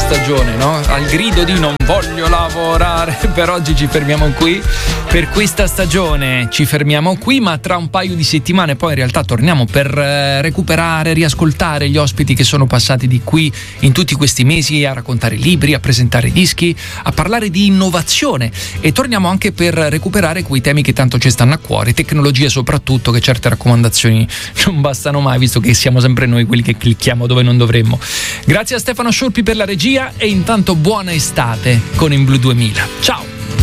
stagione, no? Al grido di non voglio lavorare. Per oggi ci fermiamo qui, per questa stagione ci fermiamo qui, ma tra un paio di settimane poi in realtà torniamo per recuperare, riascoltare gli ospiti che sono passati di qui in tutti questi mesi, a raccontare libri, a presentare dischi, a parlare di innovazione, e torniamo anche per recuperare quei temi che tanto ci stanno a cuore, tecnologia soprattutto, che certe raccomandazioni non bastano mai, visto che siamo sempre noi quelli che clicchiamo dove non dovremmo. Grazie a Stefano Sciorpi per la regia, e intanto buona estate con In Blu 2000. Ciao!